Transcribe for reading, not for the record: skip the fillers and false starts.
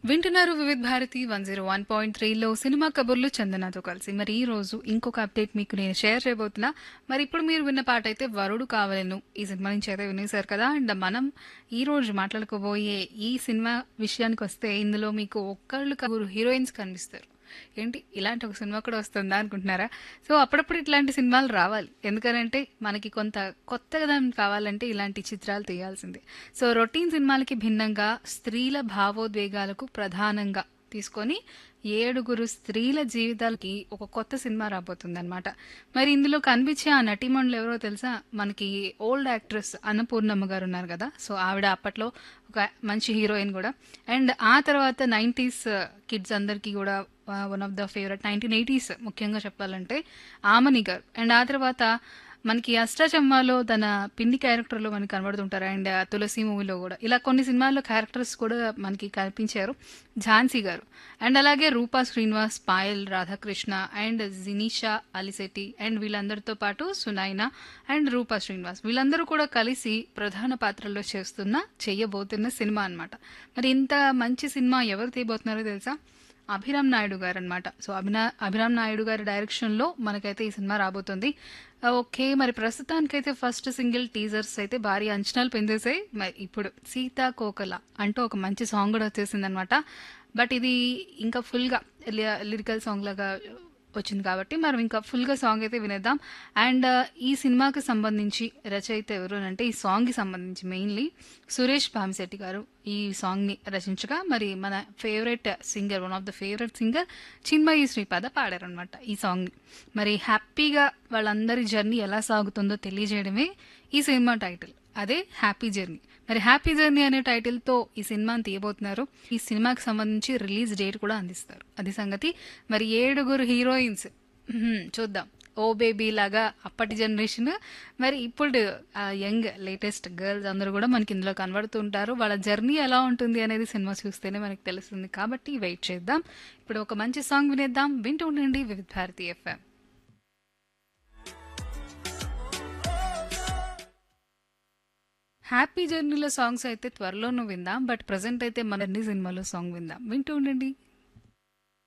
వింటున్నారు వివిధ భారతి 101.3లో సినిమా కబుర్లు చందనతో కలిసి. మరి ఈ రోజు ఇంకొక అప్డేట్ మీకు నేను షేర్ చేయబోతున్నా. మరి ఇప్పుడు మీరు విన్న పాట అయితే వరుడు కావలెను ఈ సినిమా నుంచి అయితే వినేశారు కదా. అండ్ మనం ఈ రోజు మాట్లాడుకోబోయే ఈ సినిమా విషయానికి వస్తే ఇందులో మీకు ఒక్కళ్ళు కబురు హీరోయిన్స్ కనిపిస్తారు. ఏంటి ఇలాంటి ఒక సినిమా కూడా వస్తుందా అనుకుంటున్నారా? సో అప్పుడప్పుడు ఇట్లాంటి సినిమాలు రావాలి. ఎందుకనంటే మనకి కొంత కొత్తగా కావాలంటే ఇలాంటి చిత్రాలు తీయాల్సిందే. సో రొటీన్ సినిమాలకి భిన్నంగా స్త్రీల భావోద్వేగాలకు ప్రధానంగా తీసుకొని ఏడుగురు స్త్రీల జీవితాలకి ఒక కొత్త సినిమా రాబోతుందన్నమాట. మరి ఇందులో కనిపించే ఆ నటీమణులు ఎవరో తెలుసా? మనకి ఓల్డ్ యాక్ట్రెస్ అన్నపూర్ణమ్మ గారు ఉన్నారు కదా. సో ఆవిడ అప్పట్లో ఒక మంచి హీరోయిన్ కూడా. అండ్ ఆ తర్వాత 90s కిడ్స్ అందరికీ కూడా one of the favourite 1980s ముఖ్యంగా చెప్పాలంటే ఆమని గారు. అండ్ ఆ తర్వాత మనకి అష్టాచమ్మాలో తన పిన్ని క్యారెక్టర్లో మనకి కనబడుతుంటారు. అండ్ తులసి మూవీలో కూడా ఇలా కొన్ని సినిమాల్లో క్యారెక్టర్స్ కూడా మనకి కనిపించారు. ఝాన్సీ గారు అండ్ అలాగే రూపా శ్రీనివాస్, పాయల్ రాధాకృష్ణ అండ్ జినీషా అలిశెట్టి అండ్ వీళ్ళందరితో పాటు సునైనా అండ్ రూపా శ్రీనివాస్ వీళ్ళందరూ కూడా కలిసి ప్రధాన పాత్రల్లో చేయబోతున్న సినిమా అన్నమాట. మరి ఇంత మంచి సినిమా ఎవరు తీయబోతున్నారో తెలుసా? అభిరామ్ నాయుడు గారు అనమాట. సో అభిరామ్ నాయుడు గారి డైరెక్షన్లో మనకైతే ఈ సినిమా రాబోతుంది. ఓకే, మరి ప్రస్తుతానికైతే ఫస్ట్ సింగిల్ టీజర్స్ అయితే భారీ అంచనాలు పెంచేసాయి. మరి ఇప్పుడు సీతాకోకల అంటూ ఒక మంచి సాంగ్ కూడా వచ్చేసింది అనమాట. బట్ ఇది ఇంకా ఫుల్గా లిరికల్ సాంగ్ లాగా వచ్చింది కాబట్టి మనం ఇంకా ఫుల్గా సాంగ్ అయితే వినేద్దాం. అండ్ ఈ సినిమాకి సంబంధించి రచయిత ఎవరు అంటే ఈ సాంగ్కి సంబంధించి మెయిన్లీ సురేష్ భామిశెట్టి గారు ఈ సాంగ్ని రచించగా, మరి మన favourite singer one of the favourite singer Chinmayi Sripada పాడారనమాట ఈ సాంగ్ని. మరి హ్యాపీగా వాళ్ళందరి జర్నీ ఎలా సాగుతుందో తెలియజేయడమే ఈ సినిమా టైటిల్, అదే హ్యాపీ జర్నీ. మరి హ్యాపీ జర్నీ అనే టైటిల్తో ఈ సినిమాని తీయబోతున్నారు. ఈ సినిమాకి సంబంధించి రిలీజ్ డేట్ కూడా అందిస్తారు, అది సంగతి. మరి ఏడుగురు హీరోయిన్స్ చూద్దాం. ఓ బేబీ లాగా అప్పటి జనరేషన్, మరి ఇప్పుడు యంగ్ లేటెస్ట్ గర్ల్స్ అందరూ కూడా మనకి ఇందులో కనబడుతుంటారు. వాళ్ళ జర్నీ ఎలా ఉంటుంది అనేది సినిమా చూస్తేనే మనకి తెలుస్తుంది. కాబట్టి వెయిట్ చేద్దాం. ఇప్పుడు ఒక మంచి సాంగ్ వినేద్దాం. వింటూ ఉండండి వివిధ భారతి ఎఫ్ఎం. హ్యాపీ జర్నీలో సాంగ్స్ అయితే త్వరలోనూ విందాం. బట్ ప్రజెంట్ అయితే మన సినిమాలో సాంగ్ విందాం. వింటూ ఉండండి.